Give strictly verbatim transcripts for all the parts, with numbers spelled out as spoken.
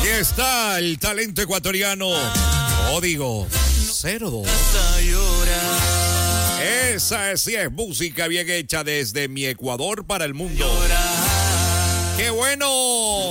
está el talento ecuatoriano. Código cero dos. Esa sí es música bien hecha desde mi Ecuador para el mundo. ¡Qué bueno!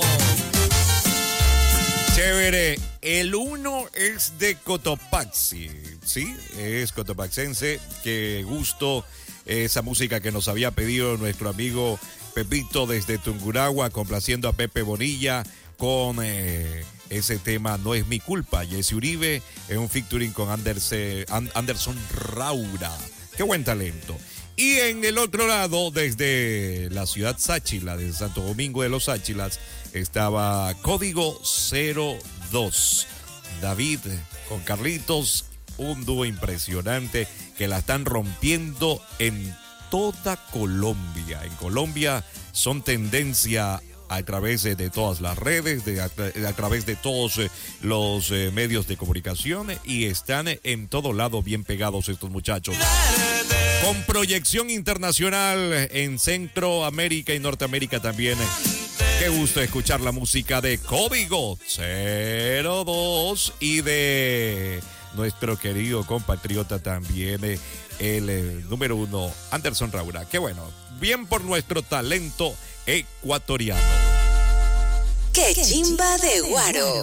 Chévere. El uno es de Cotopaxi. Sí, es cotopaxense. Qué gusto esa música que nos había pedido nuestro amigo Pepito desde Tungurahua, complaciendo a Pepe Bonilla con eh, ese tema No es mi culpa. Jesse Uribe en un featuring con Anderse, Anderson Raura. Qué buen talento. Y en el otro lado, desde la ciudad Sáchila, de Santo Domingo de los Sáchilas, estaba Código cero dos. David con Carlitos, un dúo impresionante que la están rompiendo en toda Colombia. En Colombia son tendencia a través de, de todas las redes, de, a, a través de todos eh, los eh, medios de comunicación, y están en todo lado bien pegados estos muchachos. Con proyección internacional en Centroamérica y Norteamérica también. Qué gusto escuchar la música de Código cero dos y de nuestro querido compatriota también, el, el número uno, Anderson Raura. Qué bueno, bien por nuestro talento ecuatoriano. ¡Qué chimba de Guaro!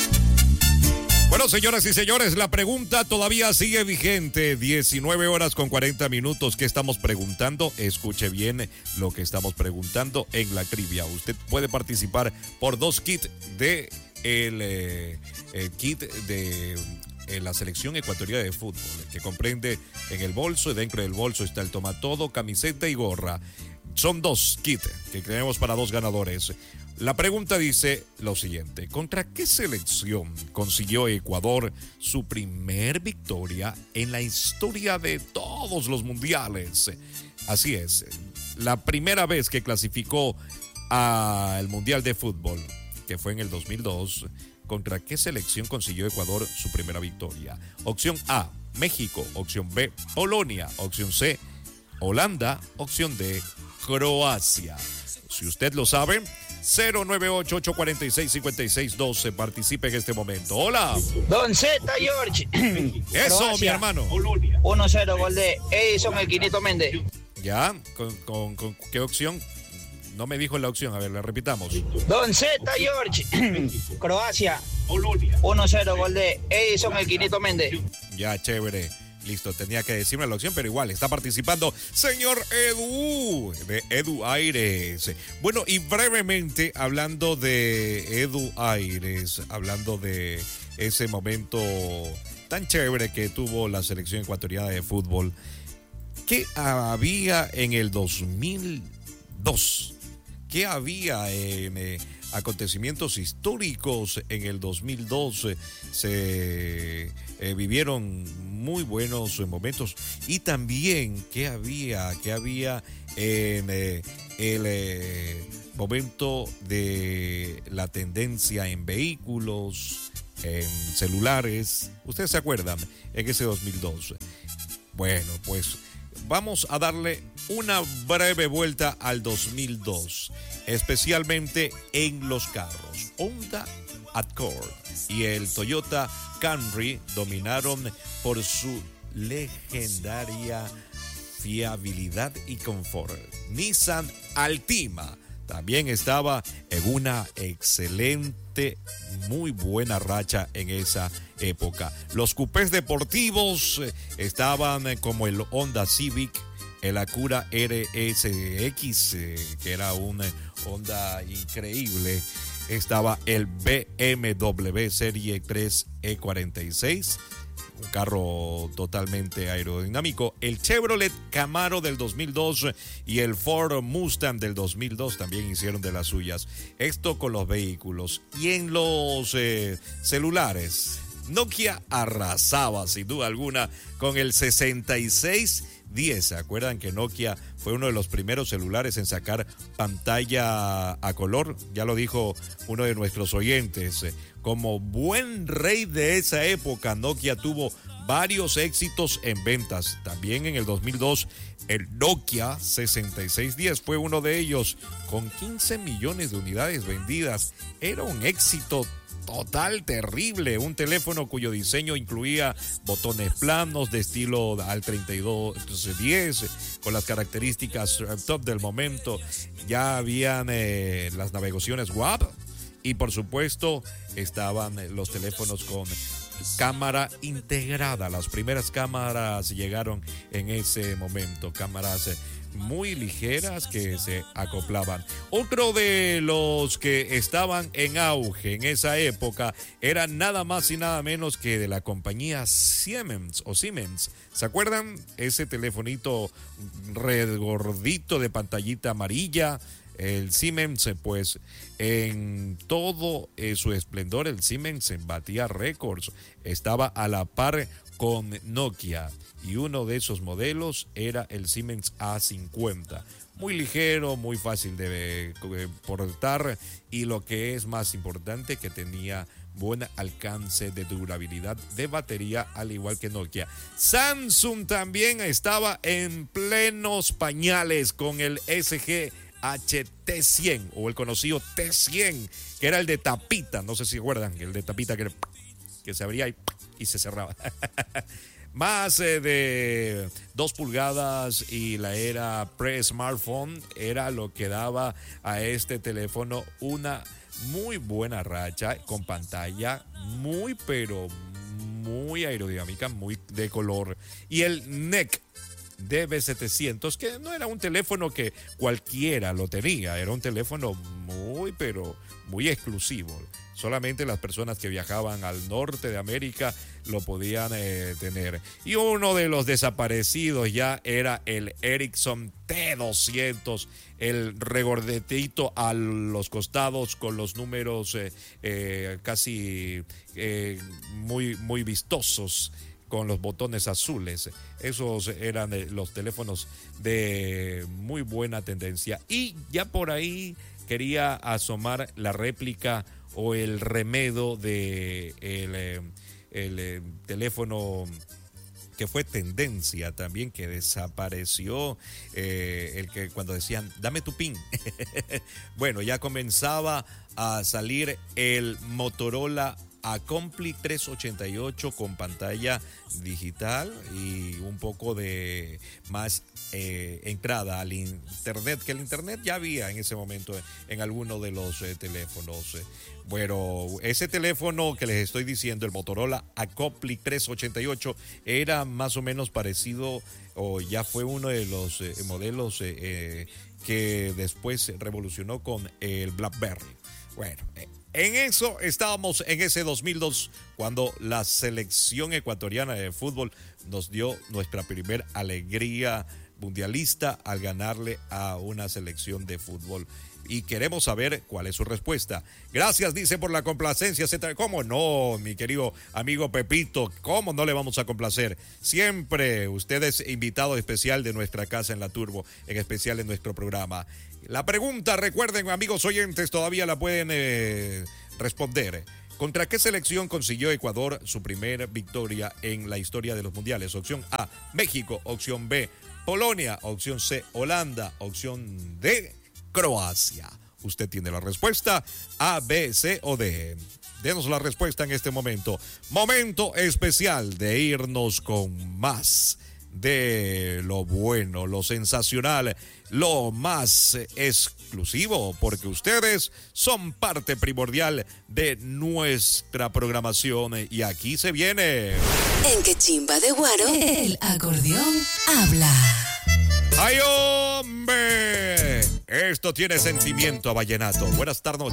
Bueno, señoras y señores, la pregunta todavía sigue vigente. diecinueve horas con cuarenta minutos. ¿Qué estamos preguntando? Escuche bien lo que estamos preguntando en la trivia. Usted puede participar por dos kits de el, eh, el kit de eh, la selección ecuatoriana de fútbol, que comprende en el bolso, y dentro del bolso está el tomatodo, camiseta y gorra. Son dos kits que tenemos para dos ganadores. La pregunta dice lo siguiente: ¿contra qué selección consiguió Ecuador su primer victoria en la historia de todos los mundiales? Así es, la primera vez que clasificó al Mundial de Fútbol, que fue en el dos mil dos, ¿contra qué selección consiguió Ecuador su primera victoria? Opción A, México. Opción B, Polonia. Opción C, Holanda. Opción D, Croacia. Si usted lo sabe, cero nueve ocho, ocho cuatro seis, cinco seis uno dos. Participe en este momento. Hola. Don Z, George. Eso, Croacia, mi hermano. uno cero, gol de Edison el Quinito Méndez. Ya, ¿con, con, con qué opción? No me dijo la opción, a ver, la repitamos. Don Z, George. Croacia, uno cero, gol de Edison el Quinito Méndez. Ya, chévere. Listo, tenía que decirme la opción, pero igual está participando señor Edu, de Edu Aires. Bueno, y brevemente, hablando de Edu Aires, hablando de ese momento tan chévere que tuvo la selección ecuatoriana de fútbol, ¿qué había en el dos mil dos? ¿Qué había en eh, acontecimientos históricos en el dos mil dos? Se eh, vivieron muy buenos momentos. Y también, ¿qué había? ¿Qué había en eh, el eh, momento de la tendencia en vehículos, en celulares? ¿Ustedes se acuerdan en ese dos mil dos? Bueno, pues vamos a darle una breve vuelta al dos mil dos, especialmente en los carros. Honda Accord y el Toyota Camry dominaron por su legendaria fiabilidad y confort. Nissan Altima también estaba en una excelente, muy buena racha en esa época. Los coupés deportivos estaban como el Honda Civic, el Acura R S X, que era una Honda increíble. Estaba el B M W Serie tres E cuarenta y seis, un carro totalmente aerodinámico. El Chevrolet Camaro del dos mil dos y el Ford Mustang del dos mil dos también hicieron de las suyas. Esto con los vehículos. Y en los eh, celulares, Nokia arrasaba sin duda alguna con el sesenta y seis diez. ¿Se acuerdan que Nokia fue uno de los primeros celulares en sacar pantalla a color? Ya lo dijo uno de nuestros oyentes. Como buen rey de esa época, Nokia tuvo varios éxitos en ventas. También en el dos mil dos, el Nokia sesenta y seis diez fue uno de ellos, con quince millones de unidades vendidas. Era un éxito total, terrible, un teléfono cuyo diseño incluía botones planos de estilo al treinta y dos diez, con las características top del momento. Ya habían eh, las navegaciones web y por supuesto estaban los teléfonos con cámara integrada. Las primeras cámaras llegaron en ese momento, cámaras muy ligeras que se acoplaban. Otro de los que estaban en auge en esa época era nada más y nada menos que de la compañía Siemens o Siemens. ¿Se acuerdan? Ese telefonito redgordito de pantallita amarilla. El Siemens, pues, en todo eh, su esplendor, el Siemens batía récords. Estaba a la par con Nokia y uno de esos modelos era el Siemens A cincuenta. Muy ligero, muy fácil de eh, portar y lo que es más importante, que tenía buen alcance de durabilidad de batería, al igual que Nokia. Samsung también estaba en plenos pañales con el S G H T cien o el conocido T cien, que era el de tapita, no sé si recuerdan, el de tapita que, que se abría y, y se cerraba. Más eh, de dos pulgadas y la era pre-smartphone era lo que daba a este teléfono una muy buena racha, con pantalla muy pero muy aerodinámica, muy de color. Y el N E C D B setecientos, que no era un teléfono que cualquiera lo tenía, era un teléfono muy pero muy exclusivo. Solamente las personas que viajaban al norte de América lo podían eh, tener. Y uno de los desaparecidos ya era el Ericsson T doscientos, el regordetito a los costados con los números eh, eh, casi eh, muy, muy vistosos, con los botones azules. Esos eran los teléfonos de muy buena tendencia. Y ya por ahí quería asomar la réplica o el remedio de el, el, el teléfono que fue tendencia también, que desapareció, eh, el que cuando decían dame tu pin. Bueno, ya comenzaba a salir el Motorola Accompli trescientos ochenta y ocho con pantalla digital y un poco de más eh, entrada al internet, que el internet ya había en ese momento en alguno de los eh, teléfonos. Bueno, ese teléfono que les estoy diciendo, el Motorola Accompli trescientos ochenta y ocho, era más o menos parecido, o ya fue uno de los eh, modelos eh, eh, que después revolucionó con el BlackBerry. Bueno, eh, en eso estábamos en ese dos mil dos, cuando la selección ecuatoriana de fútbol nos dio nuestra primera alegría mundialista al ganarle a una selección de fútbol. Y queremos saber cuál es su respuesta. Gracias, dice, por la complacencia, etcétera. ¿Cómo no, mi querido amigo Pepito? ¿Cómo no le vamos a complacer? Siempre usted es invitado especial de nuestra casa en La Turbo, en especial en nuestro programa. La pregunta, recuerden, amigos oyentes, todavía la pueden eh, responder. ¿Contra qué selección consiguió Ecuador su primera victoria en la historia de los mundiales? Opción A, México. Opción B, Polonia. Opción C, Holanda. Opción D, Croacia. Usted tiene la respuesta A, B, C o D. Denos la respuesta en este momento. Momento especial de irnos con más de lo bueno, lo sensacional, lo más exclusivo, porque ustedes son parte primordial de nuestra programación y aquí se viene. En Que Chimba de Guaro, el acordeón habla. ¡Ay, hombre! Esto tiene sentimiento a vallenato. Buenas tardes.